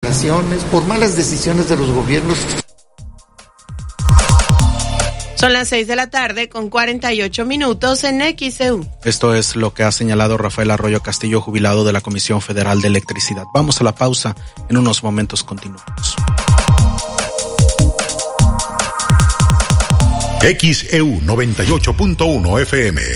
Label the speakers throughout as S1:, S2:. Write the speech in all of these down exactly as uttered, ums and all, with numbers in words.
S1: por malas decisiones de los gobiernos.
S2: Son las seis de la tarde con cuarenta y ocho minutos en X E U.
S3: Esto es lo que ha señalado Rafael Arroyo Castillo, jubilado de la Comisión Federal de Electricidad. Vamos a la pausa, en unos momentos continuamos.
S4: X E U noventa y ocho punto uno F M.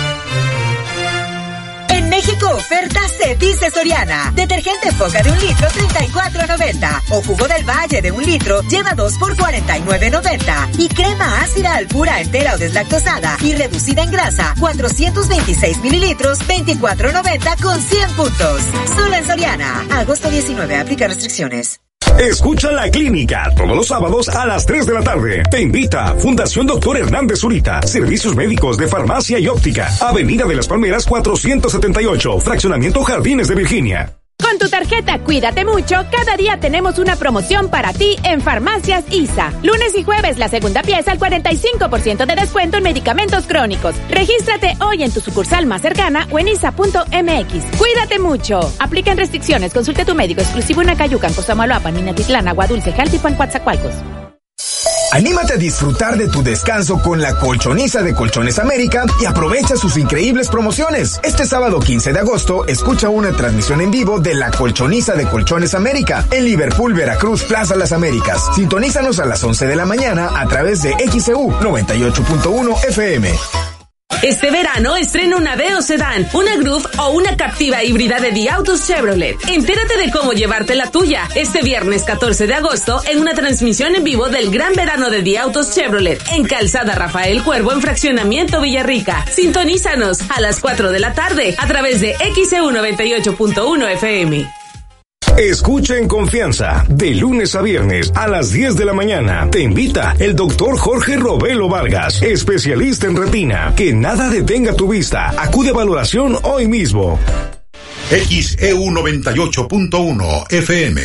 S5: México, oferta se dice Soriana. Detergente Foca de un litro, treinta y cuatro noventa. O jugo del Valle de un litro, lleva dos por cuarenta y nueve noventa. Y crema ácida Alpura entera o deslactosada y reducida en grasa, cuatrocientos veintiséis mililitros, veinticuatro noventa con cien puntos. Solo en Soriana. Agosto diecinueve, aplica restricciones.
S6: Escucha La Clínica todos los sábados a las tres de la tarde. Te invita Fundación Doctor Hernández Zurita. Servicios médicos de farmacia y óptica. Avenida de las Palmeras cuatrocientos setenta y ocho. Fraccionamiento Jardines de Virginia.
S7: Con tu tarjeta Cuídate Mucho, cada día tenemos una promoción para ti en Farmacias I S A. Lunes y jueves, la segunda pieza al cuarenta y cinco por ciento de descuento en medicamentos crónicos. Regístrate hoy en tu sucursal más cercana o en isa punto m x. Cuídate Mucho. Aplican restricciones. Consulte a tu médico exclusivo en Acayucan, Cosamaloapan, Minatitlán, Agua Dulce, Jaltipan, Coatzacoalcos.
S8: Anímate a disfrutar de tu descanso con la Colchoniza de Colchones América y aprovecha sus increíbles promociones. Este sábado quince de agosto, escucha una transmisión en vivo de la Colchoniza de Colchones América en Liverpool, Veracruz, Plaza Las Américas. Sintonízanos a las once de la mañana a través de X E U noventa y ocho punto uno F M.
S9: Este verano estrena una Aveo Sedán, una Groove o una Captiva híbrida de The Autos Chevrolet. Entérate de cómo llevarte la tuya este viernes catorce de agosto en una transmisión en vivo del Gran Verano de The Autos Chevrolet en Calzada Rafael Cuervo en Fraccionamiento Villarrica. Sintonízanos a las cuatro de la tarde a través de X E U noventa y ocho punto uno F M.
S6: Escucha en confianza, de lunes a viernes a las diez de la mañana. Te invita el doctor Jorge Robelo Vargas, especialista en retina. Que nada detenga tu vista. Acude a valoración hoy mismo.
S4: X E U noventa y ocho punto uno F M.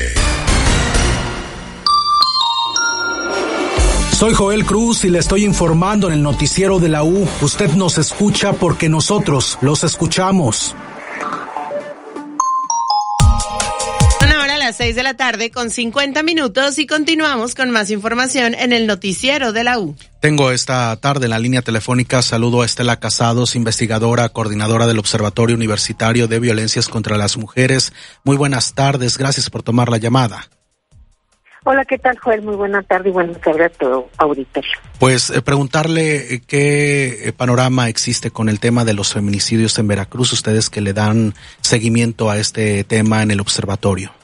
S10: Soy Joel Cruz y le estoy informando en el noticiero de la U. Usted nos escucha porque nosotros los escuchamos.
S2: Seis de la tarde con cincuenta minutos y continuamos con más información en el noticiero de la U.
S3: Tengo esta tarde en la línea telefónica, saludo a Estela Casados, investigadora, coordinadora del Observatorio Universitario de Violencias contra las Mujeres. Muy buenas tardes, gracias por tomar la llamada.
S11: Hola, ¿qué tal, Joel? Muy buena tarde y buenas tardes a todo auditorio.
S3: Pues eh, preguntarle eh, qué eh, panorama existe con el tema de los feminicidios en Veracruz, ustedes que le dan seguimiento a este tema en el observatorio.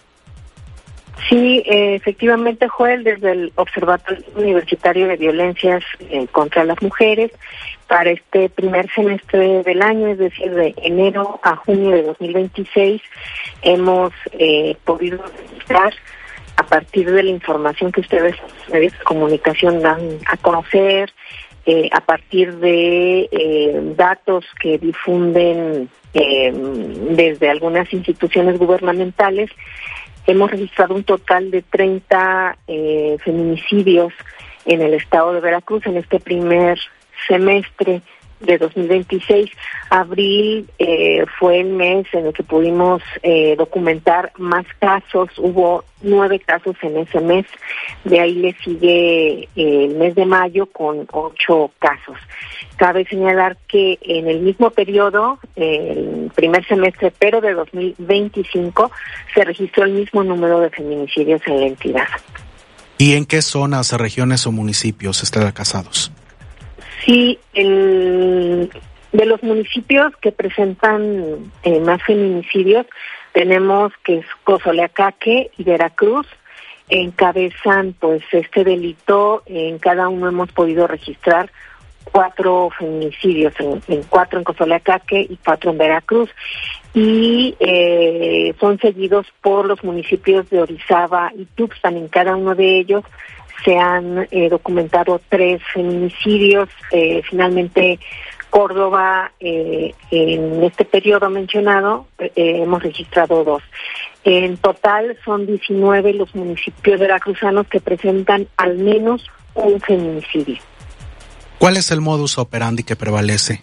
S11: Sí, eh, efectivamente, Joel, desde el Observatorio Universitario de Violencias eh, contra las Mujeres, para este primer semestre del año, es decir, de enero a junio de dos mil veintiséis, hemos eh, podido registrar, a partir de la información que ustedes, medios de comunicación, dan a conocer, eh, a partir de eh, datos que difunden eh, desde algunas instituciones gubernamentales, hemos registrado un total de treinta eh, feminicidios en el estado de Veracruz en este primer semestre de dos mil veintiséis. Abril eh, fue el mes en el que pudimos eh, documentar más casos. Hubo nueve casos en ese mes. De ahí le sigue eh, el mes de mayo con ocho casos. Cabe señalar que en el mismo periodo, eh, el primer semestre, pero de dos mil veinticinco, se registró el mismo número de feminicidios en la entidad.
S3: ¿Y en qué zonas, regiones o municipios están casados?
S11: Sí, el, de los municipios que presentan eh, más feminicidios, tenemos que es Cozoleacaque y Veracruz. Encabezan pues este delito. En cada uno hemos podido registrar cuatro feminicidios, en, en cuatro en Cozoleacaque y cuatro en Veracruz, y eh, son seguidos por los municipios de Orizaba y Tuxpan. En cada uno de ellos se han eh, documentado tres feminicidios. Eh, finalmente, Córdoba, eh, en este periodo mencionado, eh, hemos registrado dos. En total son diecinueve los municipios veracruzanos que presentan al menos un feminicidio.
S3: ¿Cuál es el modus operandi que prevalece?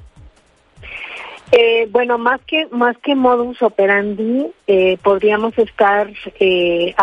S11: Eh, bueno, más que más que modus operandi, eh, podríamos estar eh,